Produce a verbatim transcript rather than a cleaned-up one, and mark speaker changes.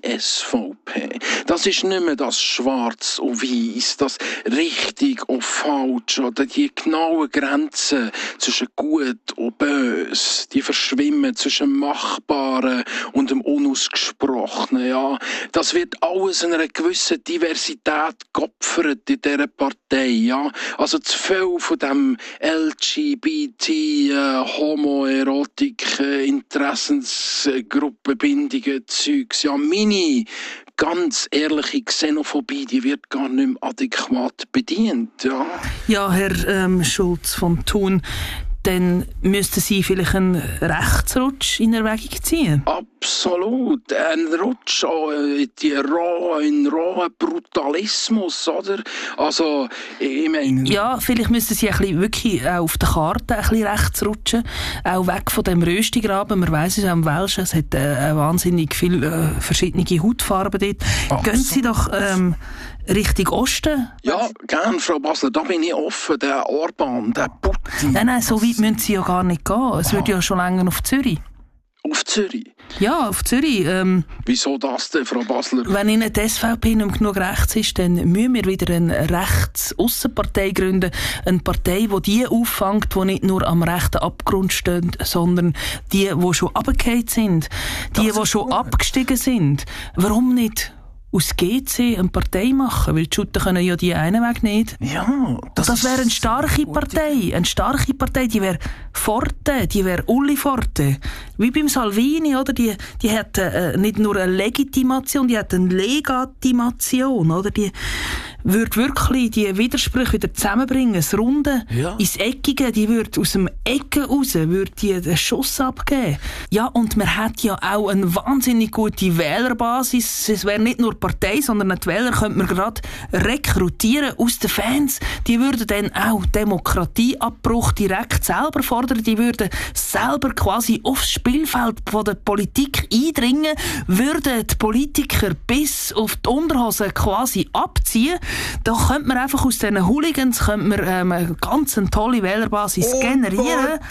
Speaker 1: S V P. Das ist nicht mehr das Schwarz und Weiß, das richtig und falsch oder die genauen Grenzen zwischen Gut und Böse, die verschwimmen zwischen dem Machbaren und dem Unausgesprochenen. Ja. Das wird alles in einer gewissen Diversität geopfert in dieser Partei. Ja. Also zu viel von dem L G B T, äh, Homoerotik, äh, Interessensgruppenbindungen, Zeugs. Ja, meine ganz ehrliche Xenophobie, die wird gar nicht mehr adäquat bedient. Ja,
Speaker 2: ja Herr ähm, Schulz von Thun, dann müssten Sie vielleicht einen Rechtsrutsch in Erwägung ziehen?
Speaker 1: Absolut. Ein Rutsch in die rohe, in rohen Brutalismus, oder? Also, ich meine...
Speaker 2: Ja, vielleicht müssten Sie ein bisschen, wirklich auch auf der Karte ein bisschen rechts rutschen. Auch weg von dem Röstigraben. Man weiss es auch im Welschen, es hat äh, wahnsinnig viele äh, verschiedene Hautfarben dort. Absolut. Gehen Sie doch... Ähm, Richtung Osten?
Speaker 1: Ja, gern, Frau Basler, da bin ich offen. Der Orban, der Putin.
Speaker 2: Nein, nein, so weit müssen Sie ja gar nicht gehen. Es würde ja schon länger auf Zürich.
Speaker 1: Auf Zürich?
Speaker 2: Ja, auf Zürich. Ähm,
Speaker 1: Wieso das denn, Frau Basler?
Speaker 2: Wenn Ihnen die S V P nicht mehr genug rechts ist, dann müssen wir wieder eine Rechts-Aussenpartei gründen. Eine Partei, die die auffängt, die nicht nur am rechten Abgrund stehen, sondern die, die schon runtergefallen sind. Die, die schon gut. abgestiegen sind. Warum nicht aus G C eine Partei machen? Weil die Schutten können ja die einen Weg nicht.
Speaker 1: Ja,
Speaker 2: das, das wäre eine starke Partei. Eine starke Partei, die wäre Forte, die wäre Uli Forte. Wie beim Salvini, oder? Die, die hat äh, nicht nur eine Legitimation, die hat eine Legitimation, oder? Die würde wirklich die Widersprüche wieder zusammenbringen, das Runde ja. ins Eckige, die würde aus dem Ecken raus, würde die den Schuss abgeben. Ja, und man hat ja auch eine wahnsinnig gute Wählerbasis. Es wäre nicht nur Partei, sondern die Wähler könnte man gerade rekrutieren aus den Fans. Die würden dann auch Demokratieabbruch direkt selber fordern. Die würden selber quasi aufs Spielfeld von der Politik eindringen, würden die Politiker bis auf die Unterhose quasi abziehen. Da könnte man einfach aus diesen Hooligans könnte man, ähm, eine ganz tolle Wählerbasis oh, generieren.